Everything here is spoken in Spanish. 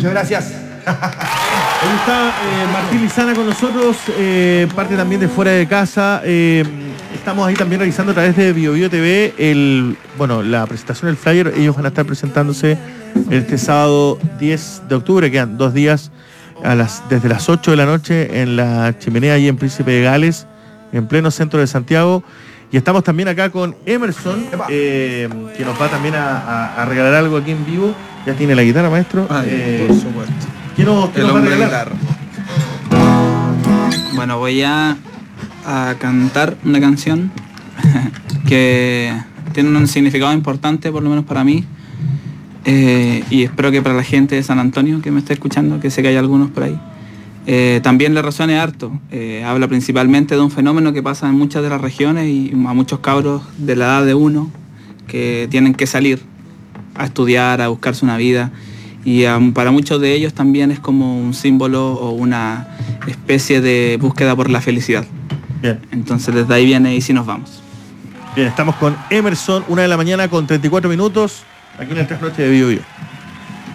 Muchas gracias. Ahí está Martín Lizana con nosotros, parte también de Fuera de Casa. Estamos ahí también realizando a través de BioBio TV la presentación del flyer. Ellos van a estar presentándose este sábado 10 de octubre, quedan 2 días desde las 8 de la noche en la Chimenea ahí en Príncipe de Gales, en pleno centro de Santiago. Y estamos también acá con Emerson, que nos va también a regalar algo aquí en vivo. Ya tiene la guitarra, maestro. Por supuesto. ¿Qué nos va a regalar? Bueno, voy a cantar una canción que tiene un significado importante, por lo menos para mí, y espero que para la gente de San Antonio que me está escuchando, que sé que hay algunos por ahí, también le resuene harto. Habla principalmente de un fenómeno que pasa en muchas de las regiones y a muchos cabros de la edad de uno que tienen que salir a estudiar, a buscarse una vida, y para muchos de ellos también es como un símbolo o una especie de búsqueda por la felicidad. Bien. Entonces desde ahí viene Y Si Nos Vamos. Bien, estamos con Emerson, 1 de la mañana con 34 minutos, aquí en el Trasnoche de BioBio.